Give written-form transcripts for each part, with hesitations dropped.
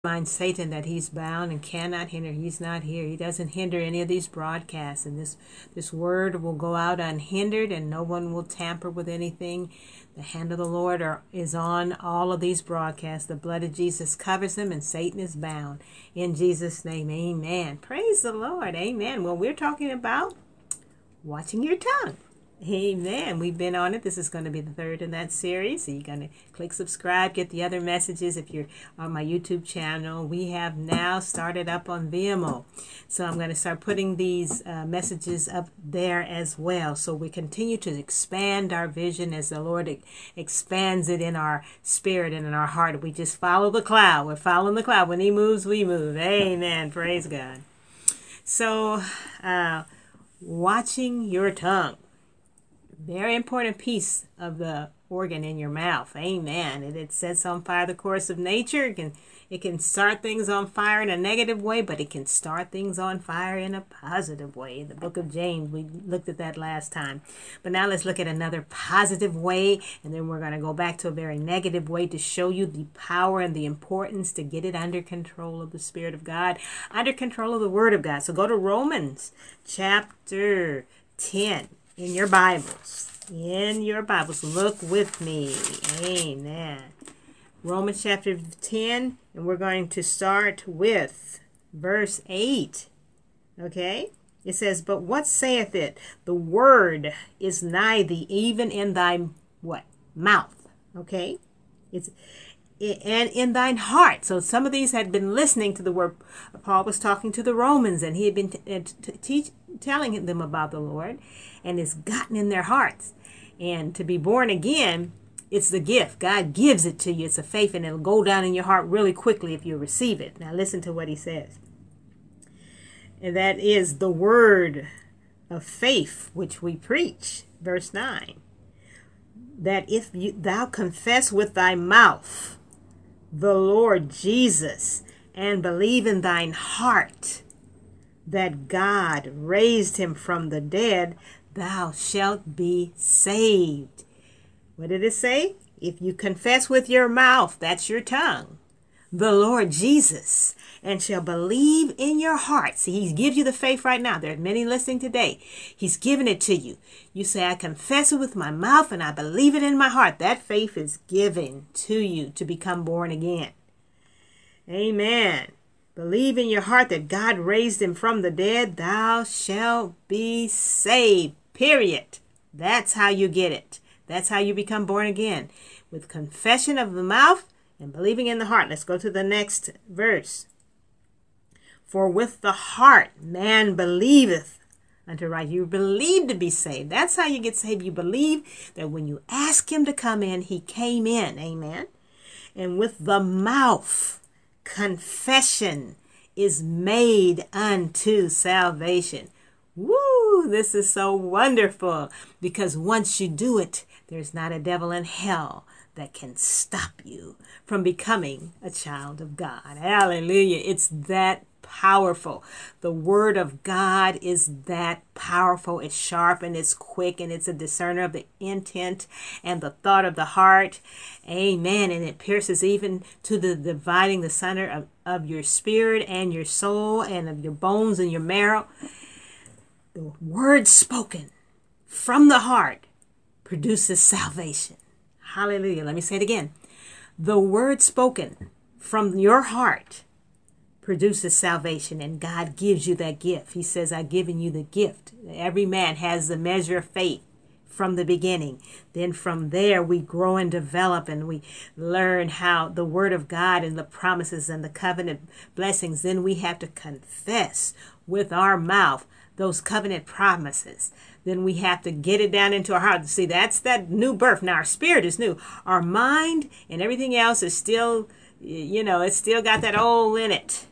Remind Satan that he's bound and cannot hinder. He's not here. He doesn't hinder any of these broadcasts, and this word will go out unhindered, and no one will tamper with anything. The hand of the Lord is on all of these broadcasts. The blood of Jesus covers them, and Satan is bound. In Jesus' name, amen. Praise the Lord. Amen. Well, we're talking about watching your tongue. Amen. We've been on it. This is going to be the third in that series. So you're going to click subscribe, get the other messages. If you're on my YouTube channel, we have now started up on Vimeo. So I'm going to start putting these messages up there as well. So we continue to expand our vision as the Lord expands it in our spirit and in our heart. We just follow the cloud. We're following the cloud. When He moves, we move. Amen. Praise God. So watching your tongue. Very important piece of the organ in your mouth. Amen. It sets on fire the course of nature. It can start things on fire in a negative way, but it can start things on fire in a positive way. The book of James, we looked at that last time. But now let's look at another positive way, and then we're going to go back to a very negative way to show you the power and the importance to get it under control of the Spirit of God, under control of the Word of God. So go to Romans chapter 10. In your Bibles. Look with me. Amen. Romans chapter 10, and we're going to start with verse 8. Okay? It says, "But what saith it? The word is nigh thee, even in thy what? Mouth." Okay? And in thine heart. So some of these had been listening to the word. Paul was talking to the Romans, and he had been telling them about the Lord, and it's gotten in their hearts. And to be born again, it's the gift. God gives it to you. It's a faith, and it'll go down in your heart really quickly if you receive it. Now listen to what he says. And that is the word of faith which we preach. Verse 9. That if thou confess with thy mouth the Lord Jesus, and believe in thine heart that God raised him from the dead, thou shalt be saved. What did it say? If you confess with your mouth, that's your tongue, the Lord Jesus, and shall believe in your heart. See, he gives you the faith right now. There are many listening today. He's giving it to you. You say, I confess it with my mouth and I believe it in my heart. That faith is given to you to become born again. Amen. Believe in your heart that God raised him from the dead. Thou shalt be saved. Period. That's how you get it. That's how you become born again. With confession of the mouth and believing in the heart. Let's go to the next verse. For with the heart man believeth unto right. You believe to be saved. That's how you get saved. You believe that when you ask him to come in, he came in. Amen. And with the mouth, confession is made unto salvation. Woo! This is so wonderful, because once you do it, there's not a devil in hell that can stop you from becoming a child of God. Hallelujah. It's that powerful. The word of God is that powerful. It's sharp and it's quick, and it's a discerner of the intent and the thought of the heart. Amen. And it pierces even to the dividing the center of your spirit and your soul and of your bones and your marrow. The word spoken from the heart produces salvation. Hallelujah. Let me say it again. The word spoken from your heart produces salvation, and God gives you that gift. He says, I've given you the gift. Every man has the measure of faith from the beginning. Then from there we grow and develop, and we learn how the word of God and the promises and the covenant blessings. Then we have to confess with our mouth those covenant promises. Then we have to get it down into our heart. See, that's that new birth. Now our spirit is new. Our mind and everything else is still, it's still got that old in it.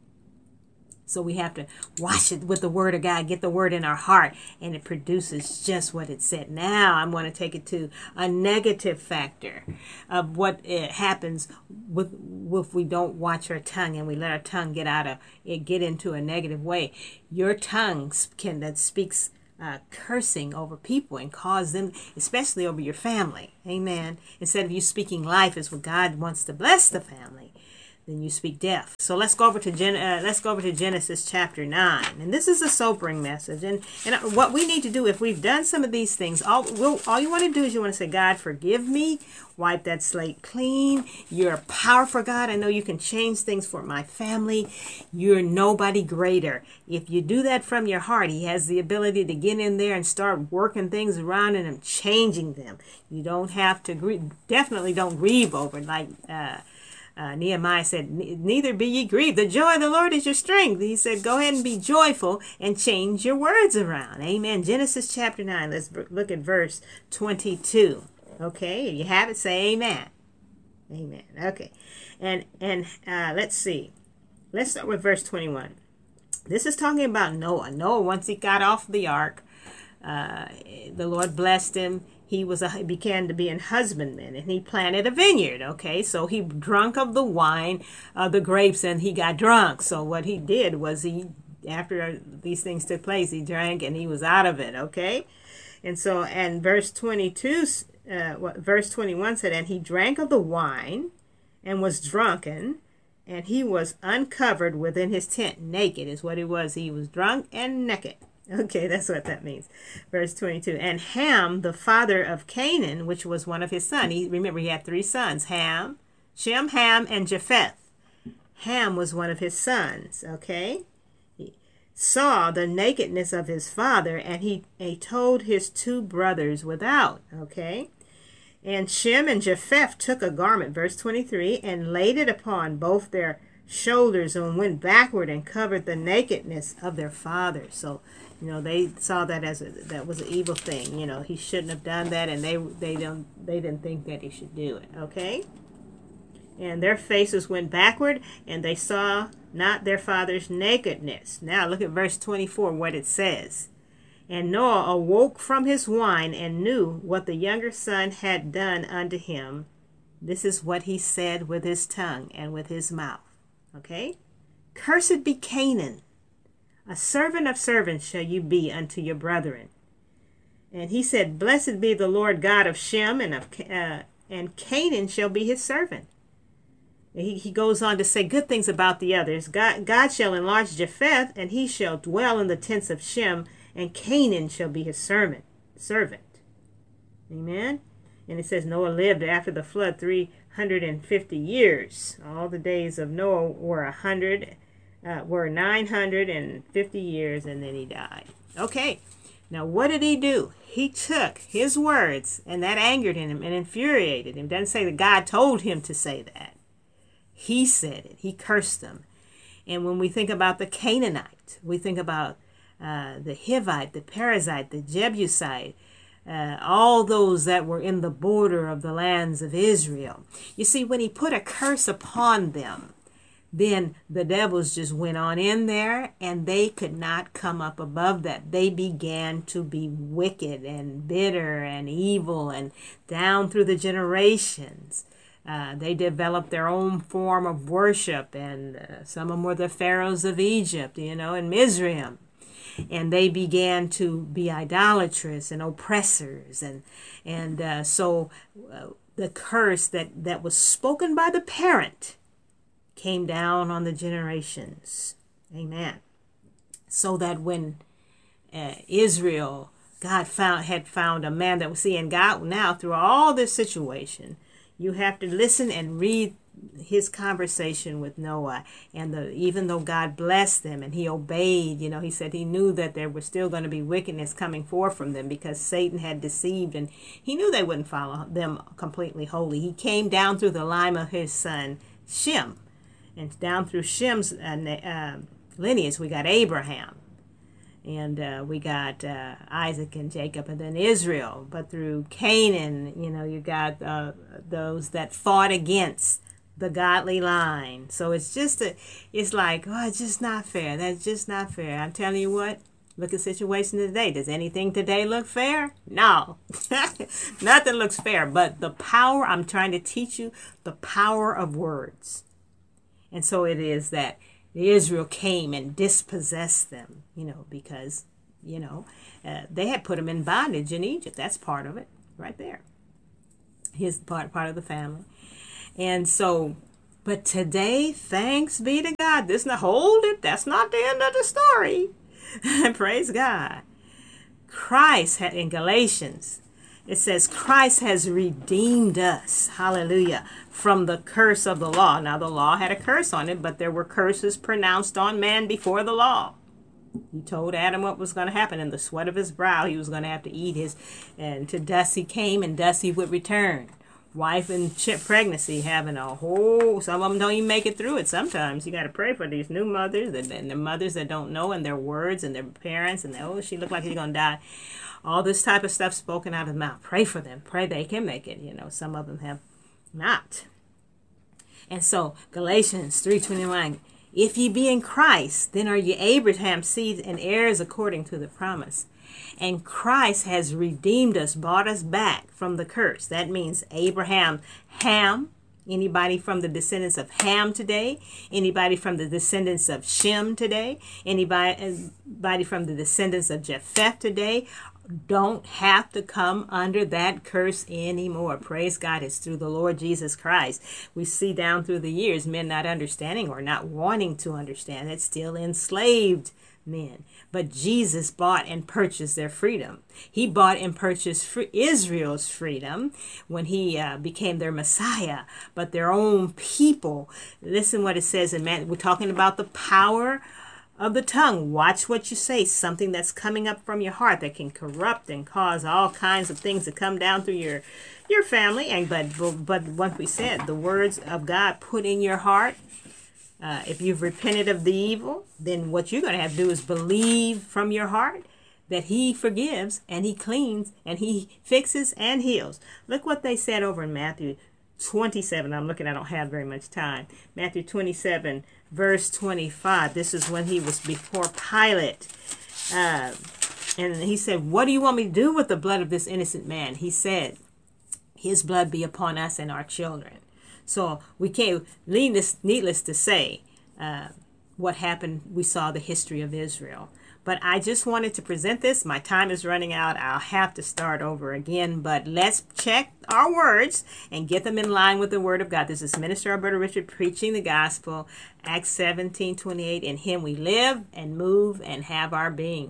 So we have to wash it with the word of God, get the word in our heart, and it produces just what it said. Now I'm going to take it to a negative factor of what happens if we don't watch our tongue and we let our tongue get into a negative way. Your tongue that speaks cursing over people and cause them, especially over your family. Amen. Instead of you speaking life is what God wants to bless the family. then you speak death. So let's go over to Genesis chapter 9, and this is a sobering message. And what we need to do, if we've done some of these things, all you want to do is you want to say, God, forgive me, wipe that slate clean. You're a powerful God. I know you can change things for my family. You're nobody greater. If you do that from your heart, He has the ability to get in there and start working things around and changing them. You don't have to definitely don't grieve over it, like Nehemiah said, neither be ye grieved. The joy of the Lord is your strength. He said, go ahead and be joyful and change your words around. Amen. Genesis chapter 9. Let's look at verse 22. Okay, if you have it, say amen. Amen. Okay. And let's see. Let's start with verse 21. This is talking about Noah. Noah, once he got off the ark, the Lord blessed him. He began to be an husbandman, and he planted a vineyard. Okay, so he drunk of the wine of the grapes, and he got drunk. So what he did was after these things took place, he drank and he was out of it. Okay, and so verse 22, verse 21 said, and he drank of the wine, and was drunken, and he was uncovered within his tent, naked is what he was. He was drunk and naked. Okay, that's what that means. Verse 22. And Ham, the father of Canaan, which was one of his sons. Remember, he had 3 sons. Shem, Ham, and Japheth. Ham was one of his sons. Okay. He saw the nakedness of his father, and he told his 2 brothers without. Okay. And Shem and Japheth took a garment, verse 23, and laid it upon both their shoulders and went backward and covered the nakedness of their father. So, they saw that that was an evil thing. He shouldn't have done that, and they didn't think that he should do it. Okay, and their faces went backward, and they saw not their father's nakedness. Now look at verse 24, what it says. And Noah awoke from his wine and knew what the younger son had done unto him. This is what he said with his tongue and with his mouth. Okay, cursed be Canaan. A servant of servants shall you be unto your brethren. And he said, blessed be the Lord God of Shem, and Canaan shall be his servant. And he goes on to say good things about the others. God shall enlarge Japheth, and he shall dwell in the tents of Shem, and Canaan shall be his servant. Amen. And it says Noah lived after the flood 350 years. All the days of Noah were 950 years, and then he died. Okay, now what did he do? He took his words, and that angered him and infuriated him. It doesn't say that God told him to say that. He said it. He cursed them. And when we think about the Canaanite, we think about the Hivite, the Perizzite, the Jebusite, all those that were in the border of the lands of Israel. You see, when he put a curse upon them, then the devils just went on in there, and they could not come up above that. They began to be wicked and bitter and evil, and down through the generations. They developed their own form of worship, and some of them were the pharaohs of Egypt, and Mizraim. And they began to be idolatrous and oppressors. So the curse that was spoken by the parent came down on the generations. Amen. So that when Israel, God had found a man that was seeing God now through all this situation, you have to listen and read his conversation with Noah. And even though God blessed them and he obeyed, he said he knew that there was still going to be wickedness coming forth from them because Satan had deceived, and he knew they wouldn't follow them completely holy. He came down through the line of his son Shem. And down through Shem's lineage, we got Abraham. And we got Isaac and Jacob, and then Israel. But through Canaan, you got those that fought against the godly line. So it's just it's like, it's just not fair. That's just not fair. I'm telling you what, look at the situation today. Does anything today look fair? No. Nothing looks fair. But the power, I'm trying to teach you the power of words. And so it is that Israel came and dispossessed them, because, they had put them in bondage in Egypt. That's part of it right there. His part of the family. And so But today, thanks be to God. Hold it. That's not the end of the story. Praise God. Christ, in Galatians, it says, Christ has redeemed us, hallelujah, from the curse of the law. Now, the law had a curse on it, but there were curses pronounced on man before the law. He told Adam what was going to happen. In the sweat of his brow, he was going to have to eat and to dust he came, and dust he would return. Wife and pregnancy having some of them don't even make it through it. Sometimes you got to pray for these new mothers and the mothers that don't know, and their words and their parents, and she looked like she's going to die. All this type of stuff spoken out of the mouth. Pray for them. Pray they can make it. Some of them have not. And so Galatians 3:21, if ye be in Christ, then are ye Abraham's seed and heirs according to the promise. And Christ has redeemed us, bought us back from the curse. That means Abraham, Ham, anybody from the descendants of Ham today, anybody from the descendants of Shem today, anybody from the descendants of Japheth today, don't have to come under that curse anymore. Praise God. It's through the Lord Jesus Christ. We see down through the years men not understanding or not wanting to understand. It's still enslaved men. But Jesus bought and purchased their freedom. He bought and purchased Israel's freedom when he became their Messiah. But their own people, listen what it says in Matthew. We're talking about the power of the tongue. Watch what you say. Something that's coming up from your heart that can corrupt and cause all kinds of things to come down through your family. But what we said, the words of God put in your heart. If you've repented of the evil, then what you're going to have to do is believe from your heart that he forgives and he cleans and he fixes and heals. Look what they said over in Matthew 27. I don't have very much time. Matthew 27, verse 25. This is when he was before Pilate. And he said, what do you want me to do with the blood of this innocent man? He said, his blood be upon us and our children. So we can't, needless to say, what happened, we saw the history of Israel. But I just wanted to present this. My time is running out. I'll have to start over again. But let's check our words and get them in line with the Word of God. This is Minister Alberta Richard preaching the gospel. Acts 17:28. In him we live and move and have our being.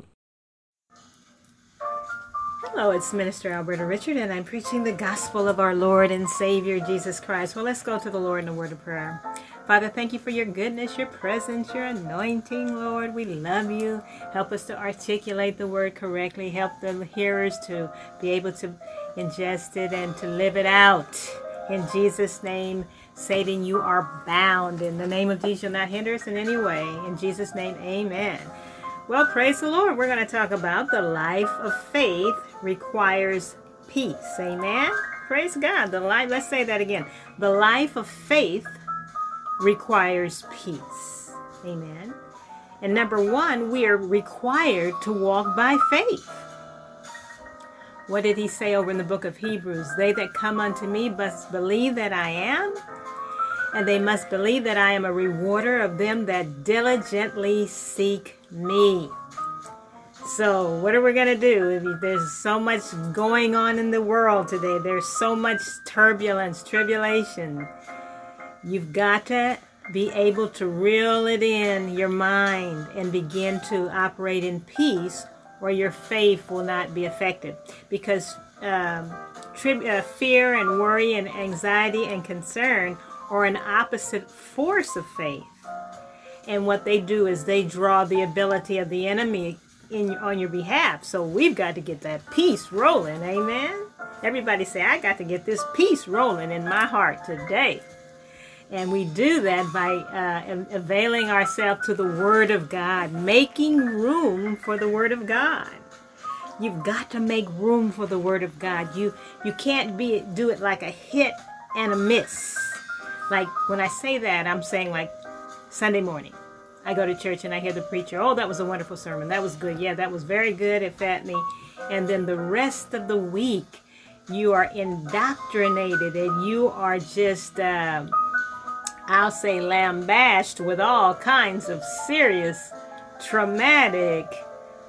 Hello, it's Minister Alberta Richard, and I'm preaching the gospel of our Lord and Savior, Jesus Christ. Well, let's go to the Lord in a word of prayer. Father, thank you for your goodness, your presence, your anointing, Lord. We love you. Help us to articulate the word correctly. Help the hearers to be able to ingest it and to live it out. In Jesus' name, Satan, you are bound. In the name of Jesus, you'll not hinder us in any way. In Jesus' name, amen. Well, praise the Lord. We're going to talk about the life of faith requires peace. Amen. Praise God. Let's say that again. The life of faith requires peace. Amen. And number one, we are required to walk by faith. What did he say over in the book of Hebrews? They that come unto me must believe that I am, and they must believe that I am a rewarder of them that diligently seek me. So what are we going to do? There's so much going on in the world today. There's so much turbulence, tribulation. You've got to be able to reel it in your mind and begin to operate in peace, or your faith will not be affected. Because fear and worry and anxiety and concern are an opposite force of faith. And what they do is they draw the ability of the enemy on your behalf. So we've got to get that peace rolling. Amen. Everybody say, I got to get this peace rolling in my heart today. And we do that by availing ourselves to the Word of God, making room for the Word of God. You've got to make room for the Word of God. You can't do it like a hit and a miss. Like when I say that, I'm saying like Sunday morning. I go to church and I hear the preacher, oh, that was a wonderful sermon. That was good. Yeah, that was very good. It fed me. And then the rest of the week, you are indoctrinated and you are just, I'll say, lambasted with all kinds of serious, traumatic,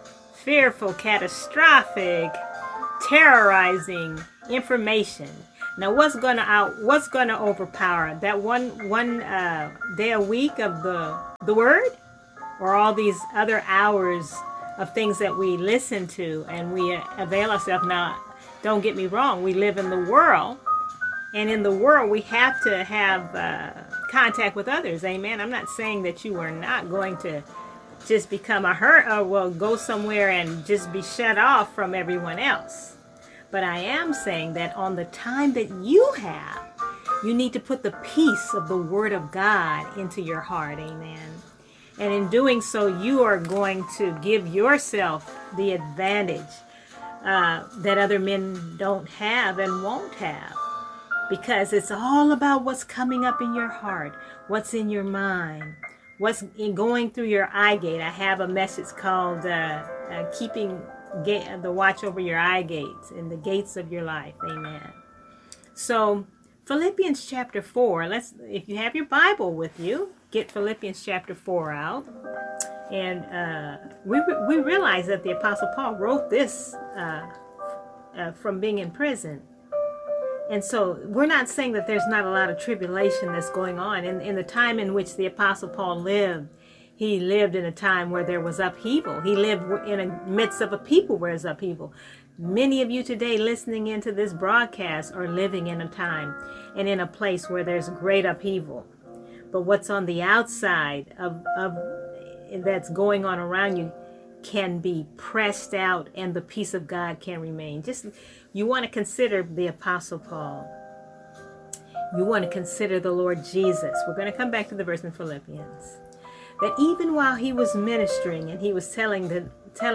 fearful, catastrophic, terrorizing information Now, what's gonna overpower that one day a week of the word, or all these other hours of things that we listen to and we avail ourselves? Now, don't get me wrong, we live in the world, and in the world we have to have contact with others. Amen. I'm not saying that you are not going to just become a go somewhere and just be shut off from everyone else. But I am saying that on the time that you have, you need to put the peace of the Word of God into your heart. Amen. And in doing so, you are going to give yourself the advantage that other men don't have and won't have. Because it's all about what's coming up in your heart, what's in your mind, what's going through your eye gate. I have a message called keeping the watch over your eye gates and the gates of your life. Amen. So Philippians chapter 4, if you have your Bible with you, get Philippians chapter 4 out. And we realize that the Apostle Paul wrote this from being in prison. And so we're not saying that there's not a lot of tribulation that's going on. In the time in which the Apostle Paul lived, he lived in a time where there was upheaval. He lived in the midst of a people where there's upheaval. Many of you today listening into this broadcast are living in a time and in a place where there's great upheaval. But what's on the outside of that's going on around you can be pressed out, and the peace of God can remain. You want to consider the Apostle Paul. You want to consider the Lord Jesus. We're going to come back to the verse in Philippians. That even while he was ministering and he was telling them,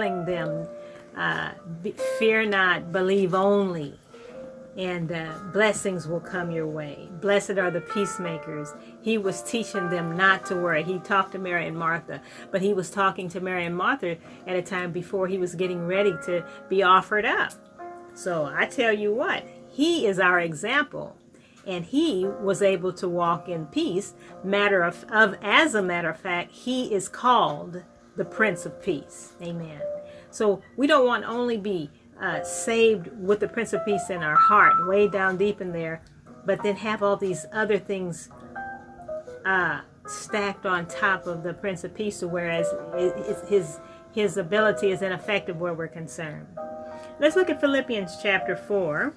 fear not, believe only, and blessings will come your way. Blessed are the peacemakers. He was teaching them not to worry. He talked to Mary and Martha, but he was talking to Mary and Martha at a time before he was getting ready to be offered up. So I tell you what, he is our example, and he was able to walk in peace. As a matter of fact, he is called the Prince of Peace. Amen. So we don't want to only be saved with the Prince of Peace in our heart, way down deep in there, but then have all these other things stacked on top of the Prince of Peace, whereas his ability is ineffective where we're concerned. Let's look at Philippians chapter 4.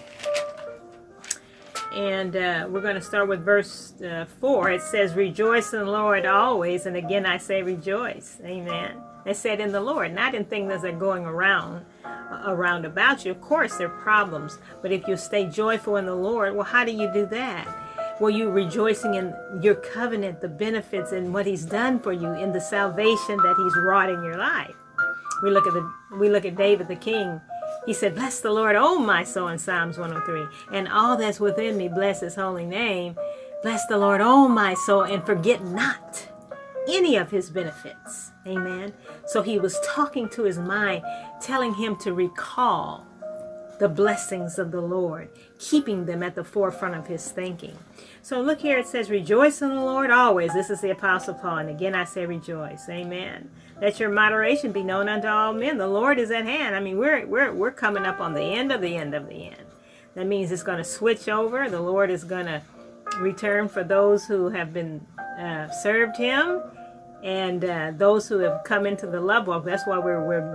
And we're going to start with verse 4. It says, rejoice in the Lord always. And again, I say rejoice. Amen. It said in the Lord, not in things that are going around about you. Of course, there are problems. But if you stay joyful in the Lord, well, how do you do that? Well, you're rejoicing in your covenant, the benefits, and what he's done for you, in the salvation that he's wrought in your life. We look at David the king. He said, bless the Lord, oh my soul, in Psalms 103. And all that's within me, bless his holy name. Bless the Lord, oh my soul, and forget not any of his benefits. Amen. So he was talking to his mind, telling him to recall the blessings of the Lord, keeping them at the forefront of his thinking. So look here, it says, rejoice in the Lord always. This is the Apostle Paul. And again, I say rejoice. Amen. Let your moderation be known unto all men. The Lord is at hand. I mean, we're coming up on the end of the end of the end. That means it's going to switch over. The Lord is going to return for those who have been served him, and those who have come into the love walk. That's why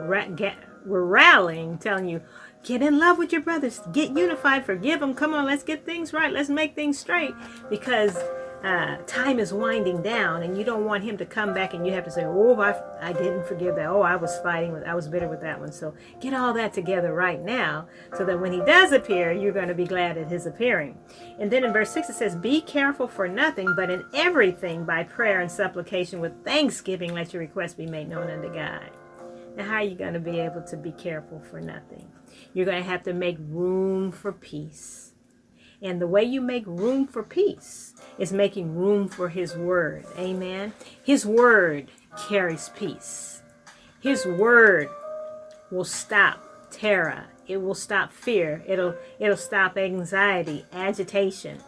we're rallying, telling you, get in love with your brothers, get unified, forgive them. Come on, let's get things right. Let's make things straight, because time is winding down, and you don't want him to come back and you have to say, oh, I didn't forgive that. Oh, I was bitter with that one. So get all that together right now, so that when he does appear, you're going to be glad at his appearing. And then in verse 6 it says, be careful for nothing, but in everything by prayer and supplication with thanksgiving let your requests be made known unto God. Now, how are you going to be able to be careful for nothing? You're going to have to make room for peace. And the way you make room for peace is making room for his word. Amen. His word carries peace. His word will stop terror. It will stop fear. It'll stop anxiety, agitation.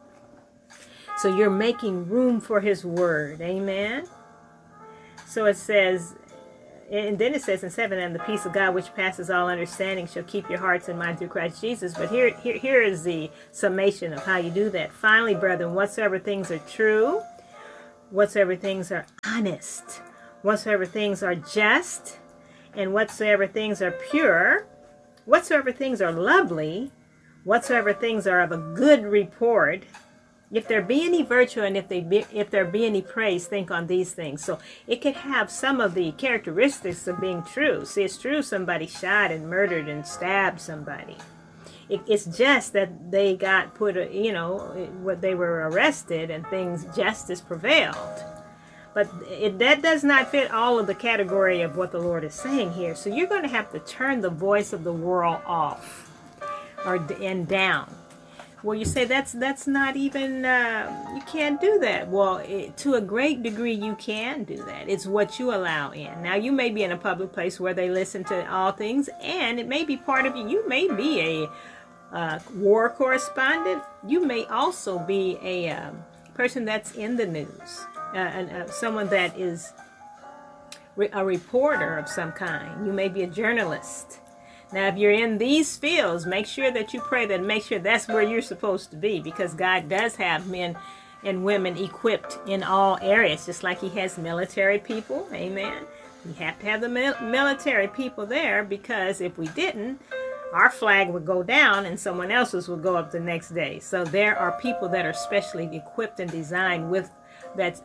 So you're making room for his word. Amen. So it says and then it says in 7, and the peace of God which passes all understanding shall keep your hearts and mind through Christ Jesus. But here is the summation of how you do that. Finally, brethren, whatsoever things are true, whatsoever things are honest, whatsoever things are just, and whatsoever things are pure, whatsoever things are lovely, whatsoever things are of a good report, if there be any virtue and if there be any praise, think on these things. So it could have some of the characteristics of being true. See, it's true somebody shot and murdered and stabbed somebody. It's just that they got what they were arrested and justice prevailed. But that does not fit all of the category of what the Lord is saying here. So you're going to have to turn the voice of the world off and down. Well, you say that's not even, you can't do that. Well, to a great degree, you can do that. It's what you allow in. Now, you may be in a public place where they listen to all things, and it may be part of you. You may be a war correspondent. You may also be a person that's in the news, someone that is a reporter of some kind. You may be a journalist. Now, if you're in these fields, make sure that you pray that, make sure that's where you're supposed to be, because God does have men and women equipped in all areas, just like he has military people. Amen. We have to have the military people there, because if we didn't, our flag would go down and someone else's would go up the next day. So there are people that are specially equipped and designed with that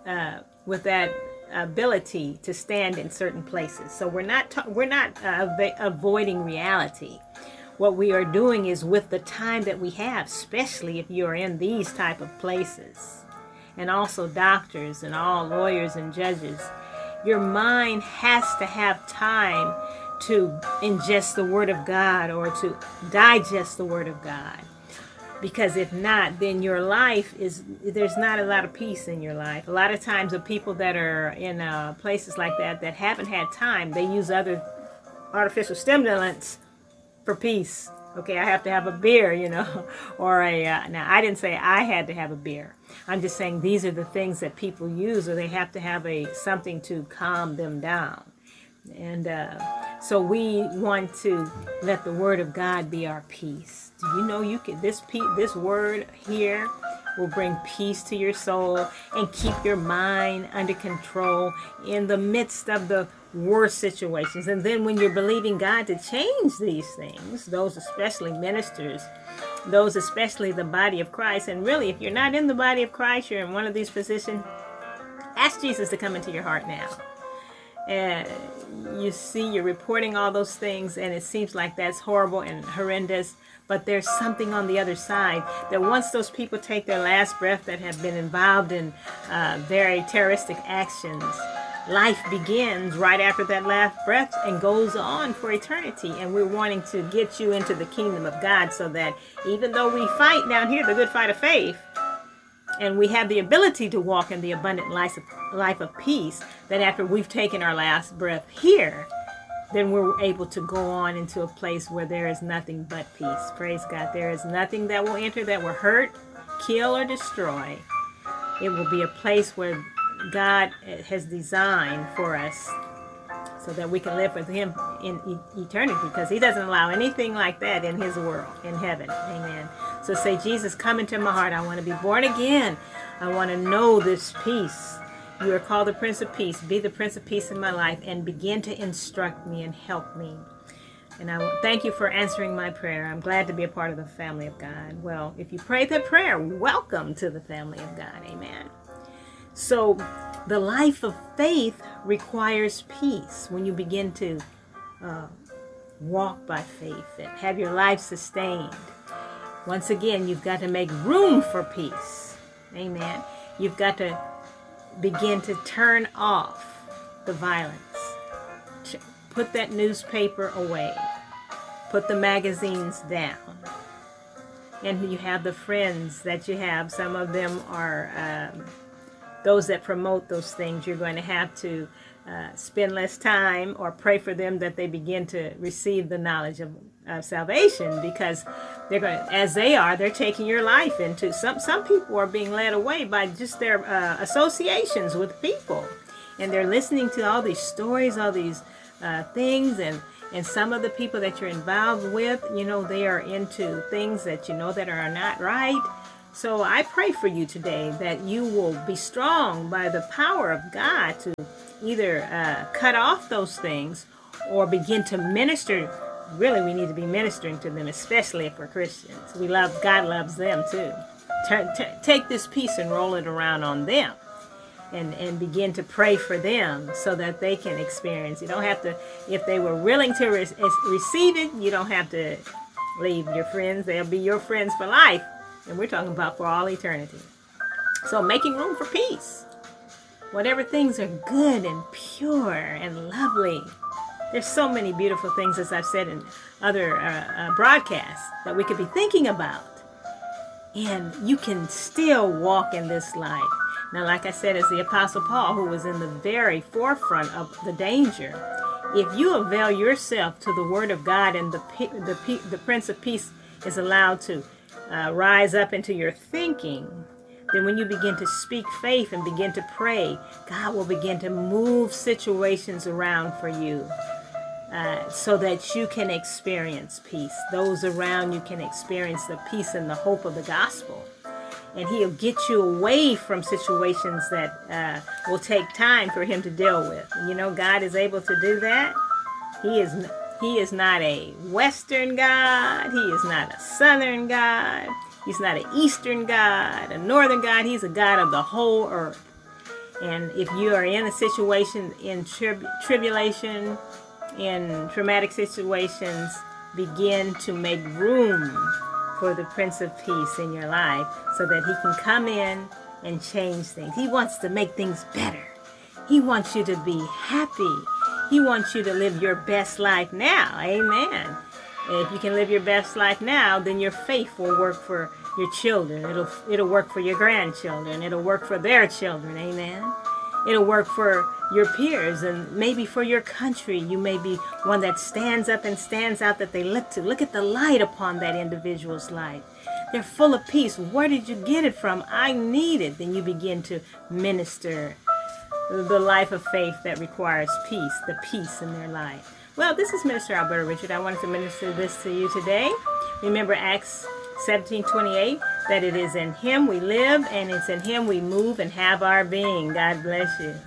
ability to stand in certain places. So we're not avoiding reality. What we are doing is, with the time that we have, especially if you're in these type of places, and also doctors and all lawyers and judges, your mind has to have time to ingest the Word of God or to digest the Word of God. Because if not, then your life there's not a lot of peace in your life. A lot of times the people that are in places like that haven't had time, they use other artificial stimulants for peace. Okay, I have to have a beer, or now I didn't say I had to have a beer. I'm just saying these are the things that people use, or they have to have something to calm them down. And so we want to let the Word of God be our peace. Do you know this word here will bring peace to your soul and keep your mind under control in the midst of the worst situations. And then when you're believing God to change these things, those especially ministers, those especially the body of Christ, and really if you're not in the body of Christ, you're in one of these positions, ask Jesus to come into your heart now. And you see, you're reporting all those things, and it seems like that's horrible and horrendous. But there's something on the other side that once those people take their last breath that have been involved in very terroristic actions, life begins right after that last breath and goes on for eternity. And we're wanting to get you into the kingdom of God, so that even though we fight down here the good fight of faith, and we have the ability to walk in the abundant life of peace, that after we've taken our last breath here, then we're able to go on into a place where there is nothing but peace. Praise God. There is nothing that will enter that will hurt, kill, or destroy. It will be a place where God has designed for us so that we can live with him in eternity, because he doesn't allow anything like that in his world, in heaven. Amen. So say, Jesus, come into my heart. I want to be born again. I want to know this peace. You are called the Prince of Peace. Be the Prince of Peace in my life and begin to instruct me and help me. And I thank you for answering my prayer. I'm glad to be a part of the family of God. Well, if you prayed that prayer, welcome to the family of God. Amen. So the life of faith requires peace. When you begin to walk by faith and have your life sustained, once again, you've got to make room for peace. Amen. You've got to begin to turn off the violence. Put that newspaper away. Put the magazines down. And you have the friends that you have. Some of them are those that promote those things. You're going to have to spend less time or pray for them that they begin to receive the knowledge of salvation, because they're going to, they're taking your life into some people are being led away by just their associations with people, and they're listening to all these stories, all these things, and some of the people that you're involved with, they are into things that that are not right. So I pray for you today that you will be strong by the power of God to either cut off those things or begin to minister. Really, we need to be ministering to them, especially if we're Christians. God loves them too. Take this piece and roll it around on them. And begin to pray for them so that they can experience. You don't have to, if they were willing to receive it, you don't have to leave your friends. They'll be your friends for life. And we're talking about for all eternity. So making room for peace. Whatever things are good and pure and lovely. There's so many beautiful things, as I've said in other broadcasts, that we could be thinking about. And you can still walk in this life. Now, like I said, as the Apostle Paul, who was in the very forefront of the danger, if you avail yourself to the Word of God and the Prince of Peace is allowed to rise up into your thinking, then when you begin to speak faith and begin to pray, God will begin to move situations around for you so that you can experience peace. Those around you can experience the peace and the hope of the gospel. And He'll get you away from situations that will take time for Him to deal with. God is able to do that. He is not a Western God. He is not a Southern God. He's not an Eastern God, a Northern God. He's a God of the whole earth. And if you are in a situation in tribulation, in traumatic situations, begin to make room for the Prince of Peace in your life so that He can come in and change things. He wants to make things better. He wants you to be happy. He wants you to live your best life now. Amen. And if you can live your best life now, then your faith will work for your children. It'll work for your grandchildren. It'll work for their children. Amen. It'll work for your peers and maybe for your country. You may be one that stands up and stands out that they look to. Look at the light upon that individual's life. They're full of peace. Where did you get it from? I need it. Then you begin to minister the life of faith that requires peace, the peace in their life. Well, this is Minister Alberta Richard. I wanted to minister this to you today. Remember Acts 17:28, that it is in Him we live and it's in Him we move and have our being. God bless you.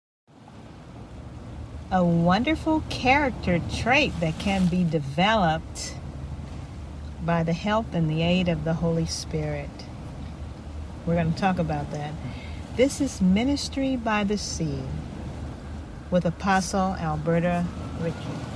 A wonderful character trait that can be developed by the help and the aid of the Holy Spirit. We're going to talk about that. This is Ministry by the Sea with Apostle Alberta Richard.